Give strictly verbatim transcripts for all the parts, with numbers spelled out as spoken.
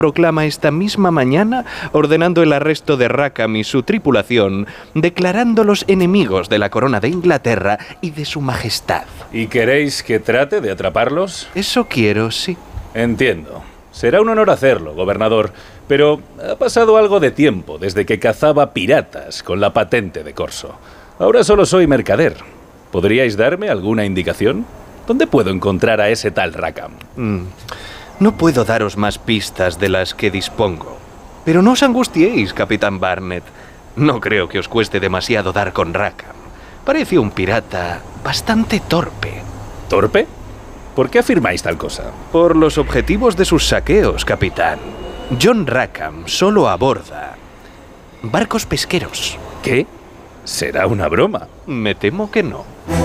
proclama esta misma mañana ordenando el arresto de Rackham y su tripulación, declarándolos enemigos de la corona de Inglaterra y de su majestad. ¿Y queréis que trate de atraparlos? Eso quiero, sí. Entiendo. Será un honor hacerlo, gobernador, pero ha pasado algo de tiempo desde que cazaba piratas con la patente de corso. Ahora solo soy mercader. ¿Podríais darme alguna indicación? ¿Dónde puedo encontrar a ese tal Rackham? Mm. No puedo daros más pistas de las que dispongo. Pero no os angustiéis, capitán Barnett. No creo que os cueste demasiado dar con Rackham. Parece un pirata bastante torpe. ¿Torpe? ¿Por qué afirmáis tal cosa? Por los objetivos de sus saqueos, capitán. John Rackham solo aborda barcos pesqueros. ¿Qué? ¿Será una broma? Me temo que no.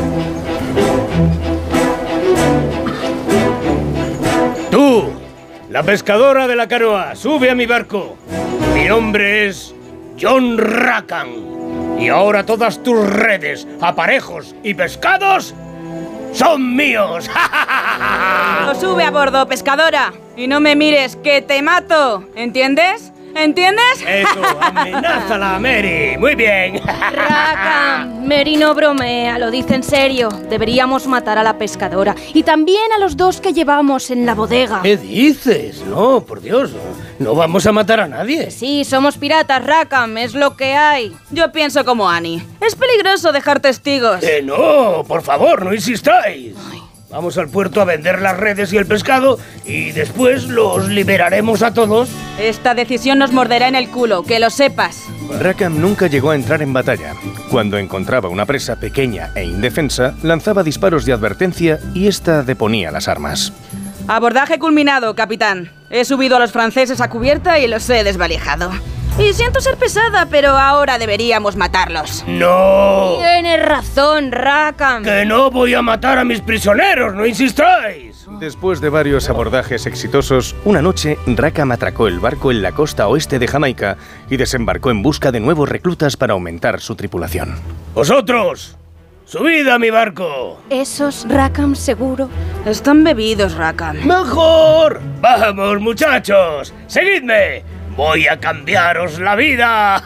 ¡Tú! La pescadora de la canoa, sube a mi barco. Mi nombre es John Rackham. Y ahora todas tus redes, aparejos y pescados son míos. No sube a bordo, pescadora. Y no me mires, que te mato. ¿Entiendes? ¿Entiendes? Eso, amenázala, Mary. Muy bien. Rackham, Mary no bromea, lo dice en serio. Deberíamos matar a la pescadora y también a los dos que llevamos en la bodega. ¿Qué dices? No, por Dios, no vamos a matar a nadie. Sí, somos piratas, Rackham, es lo que hay. Yo pienso como Annie. Es peligroso dejar testigos. Eh, no, por favor, no insistáis. Ay. Vamos al puerto a vender las redes y el pescado y después los liberaremos a todos. Esta decisión nos morderá en el culo, que lo sepas. Rackham nunca llegó a entrar en batalla. Cuando encontraba una presa pequeña e indefensa, lanzaba disparos de advertencia y ésta deponía las armas. Abordaje culminado, capitán. He subido a los franceses a cubierta y los he desvalijado. Y siento ser pesada, pero ahora deberíamos matarlos. ¡No! Tienes razón, Rackham. ¡Que no voy a matar a mis prisioneros! ¡No insistáis! Después de varios abordajes exitosos, una noche Rackham atracó el barco en la costa oeste de Jamaica y desembarcó en busca de nuevos reclutas para aumentar su tripulación. ¡Vosotros! ¡Subid a mi barco! ¿Esos, Rackham, seguro? Están bebidos, Rackham. ¡Mejor! ¡Vamos, muchachos! ¡Seguidme! ¡Voy a cambiaros la vida!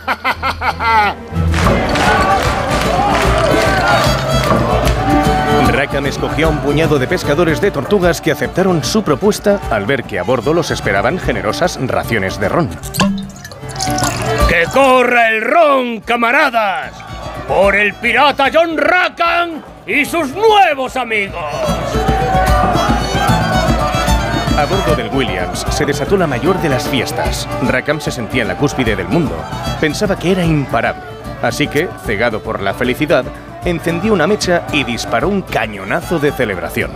Rackham escogió a un puñado de pescadores de tortugas que aceptaron su propuesta al ver que a bordo los esperaban generosas raciones de ron. ¡Que corra el ron, camaradas! ¡Por el pirata John Rackham y sus nuevos amigos! A bordo del Williams se desató la mayor de las fiestas. Rackham se sentía en la cúspide del mundo. Pensaba que era imparable. Así que, cegado por la felicidad, encendió una mecha y disparó un cañonazo de celebración.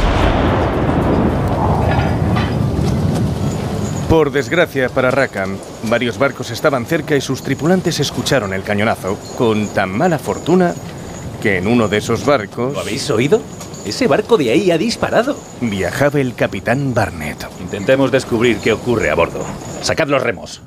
Por desgracia para Rackham, varios barcos estaban cerca y sus tripulantes escucharon el cañonazo con tan mala fortuna que en uno de esos barcos... ¿Lo habéis oído? Ese barco de ahí ha disparado. Viajaba el capitán Barnett. Intentemos descubrir qué ocurre a bordo. Sacad los remos.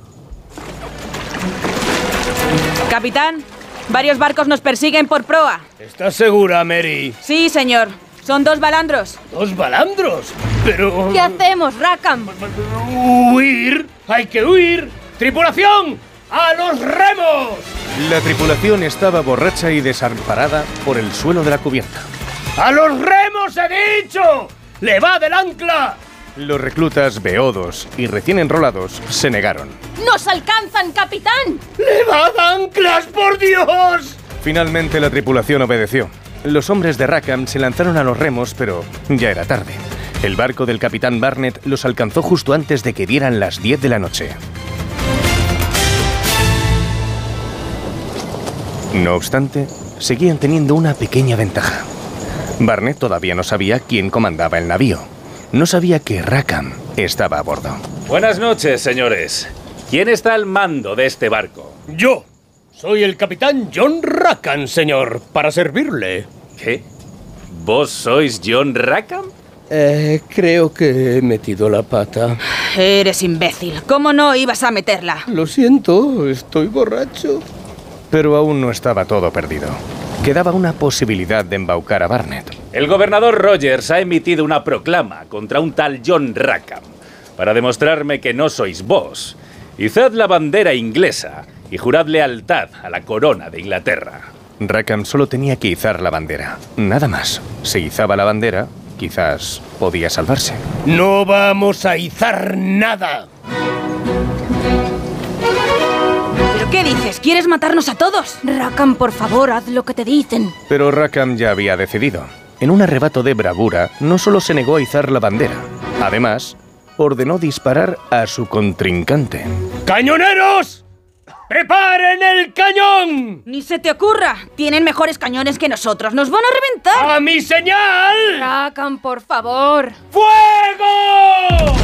Capitán, varios barcos nos persiguen por proa. ¿Estás segura, Mary? Sí, señor. Son dos balandros. ¿Dos balandros? Pero... ¿Qué hacemos, Rackham? ¡Huir! ¡Hay que huir! ¡Tripulación! ¡A los remos! La tripulación estaba borracha y desamparada por el suelo de la cubierta. ¡A los remos he dicho! ¡Levad el ancla! Los reclutas beodos y recién enrolados se negaron. ¡Nos alcanzan, capitán! ¡Levad anclas, por Dios! Finalmente la tripulación obedeció. Los hombres de Rackham se lanzaron a los remos, pero ya era tarde. El barco del capitán Barnett los alcanzó justo antes de que dieran las diez de la noche. No obstante, seguían teniendo una pequeña ventaja. Barnett todavía no sabía quién comandaba el navío. No sabía que Rackham estaba a bordo. Buenas noches, señores. ¿Quién está al mando de este barco? Yo. Soy el capitán John Rackham, señor, para servirle. ¿Qué? ¿Vos sois John Rackham? Eh, creo que he metido la pata. Eres imbécil. ¿Cómo no ibas a meterla? Lo siento, estoy borracho. Pero aún no estaba todo perdido. Quedaba una posibilidad de embaucar a Barnett. El gobernador Rogers ha emitido una proclama contra un tal John Rackham. para demostrarme que no sois vos. Izad la bandera inglesa y jurad lealtad a la corona de Inglaterra. Rackham solo tenía que izar la bandera, nada más. Si izaba la bandera, quizás podía salvarse. No vamos a izar nada. ¿Pero qué dices? ¿Quieres matarnos a todos? Rackham, por favor, haz lo que te dicen. Pero Rackham ya había decidido. En un arrebato de bravura, no solo se negó a izar la bandera, además, ordenó disparar a su contrincante. ¡Cañoneros! ¡Preparen el cañón! ¡Ni se te ocurra! Tienen mejores cañones que nosotros. ¡Nos van a reventar! ¡A mi señal! Rackham, por favor. ¡Fuego!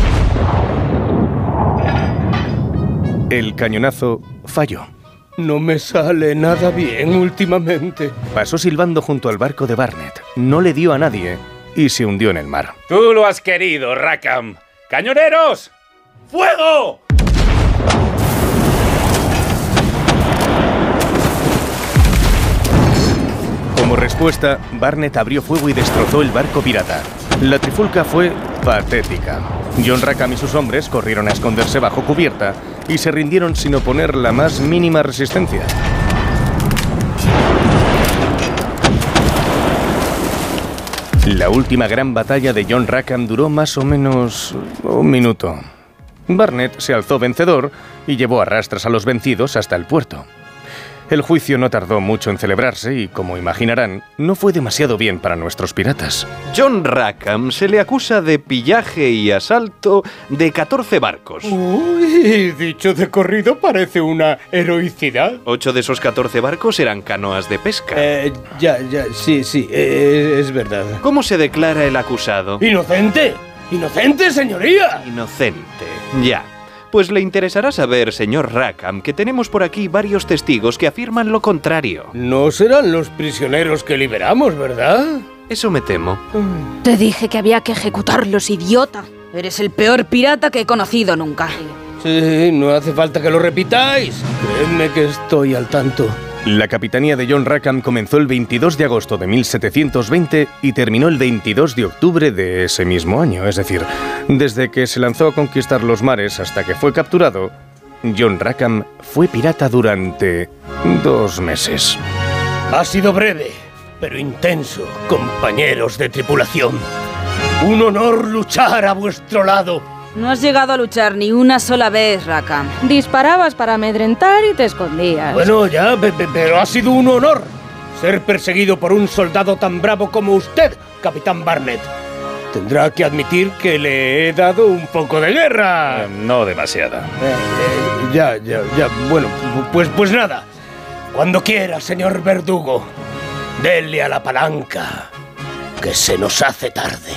El cañonazo falló. No me sale nada bien últimamente. Pasó silbando junto al barco de Barnett, no le dio a nadie y se hundió en el mar. Tú lo has querido, Rackham. ¡Cañoneros! ¡Fuego! Como respuesta, Barnett abrió fuego y destrozó el barco pirata. La trifulca fue patética. John Rackham y sus hombres corrieron a esconderse bajo cubierta y se rindieron sin oponer la más mínima resistencia. La última gran batalla de John Rackham duró más o menos un minuto. Barnett se alzó vencedor y llevó a rastras a los vencidos hasta el puerto. El juicio no tardó mucho en celebrarse y, como imaginarán, no fue demasiado bien para nuestros piratas. John Rackham se le acusa de pillaje y asalto de catorce barcos. Uy, dicho de corrido parece una heroicidad. Ocho de esos catorce barcos eran canoas de pesca. Eh, ya, ya, sí, sí, eh, es verdad. ¿Cómo se declara el acusado? ¡Inocente! ¡Inocente, señoría! Inocente, ya. Pues le interesará saber, señor Rackham, que tenemos por aquí varios testigos que afirman lo contrario. No serán los prisioneros que liberamos, ¿verdad? Eso me temo. Te dije que había que ejecutarlos, idiota. Eres el peor pirata que he conocido nunca. Sí, no hace falta que lo repitáis. Creedme que estoy al tanto. La capitanía de John Rackham comenzó el veintidós de agosto de mil setecientos veinte y terminó el veintidós de octubre de ese mismo año. Es decir, desde que se lanzó a conquistar los mares hasta que fue capturado, John Rackham fue pirata durante dos meses. Ha sido breve, pero intenso, compañeros de tripulación. Un honor luchar a vuestro lado. No has llegado a luchar ni una sola vez, Rackham. Disparabas para amedrentar y te escondías. Bueno, ya, pe- pe- pero ha sido un honor ser perseguido por un soldado tan bravo como usted, Capitán Barnett. Tendrá que admitir que le he dado un poco de guerra. Eh, no demasiada. Eh, eh, ya, ya, ya. Bueno, pues, pues nada. Cuando quiera, señor verdugo, dele a la palanca, que se nos hace tarde.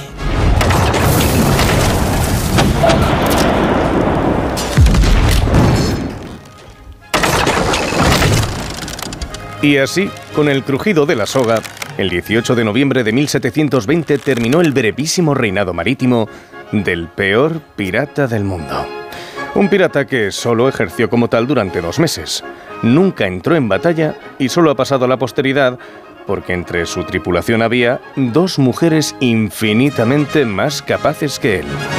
Y así, con el crujido de la soga, el dieciocho de noviembre de mil setecientos veinte terminó el brevísimo reinado marítimo del peor pirata del mundo. Un pirata que solo ejerció como tal durante dos meses. Nunca entró en batalla y solo ha pasado a la posteridad porque entre su tripulación había dos mujeres infinitamente más capaces que él.